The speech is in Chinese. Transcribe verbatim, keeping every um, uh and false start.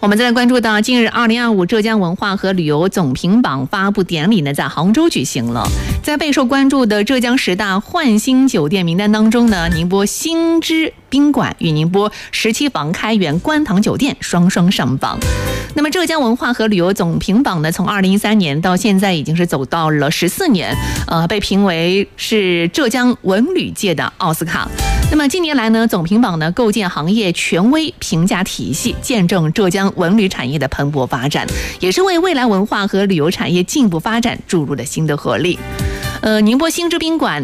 我们再来关注到近日二零二五浙江文化和旅游总评榜发布典礼呢，在杭州举行了。在备受关注的浙江十大焕新酒店名单当中呢，宁波星之宾馆与宁波十七房开元观塘酒店双双上榜。那么浙江文化和旅游总评榜呢，从二零一三年到现在已经是走到了十四年，呃，被评为是浙江文旅界的奥斯卡。那么近年来呢，总评榜呢构建行业权威评价体系，见证浙江文旅产业的蓬勃发展，也是为未来文化和旅游产业进一步发展注入了新的活力。呃，宁波星之宾馆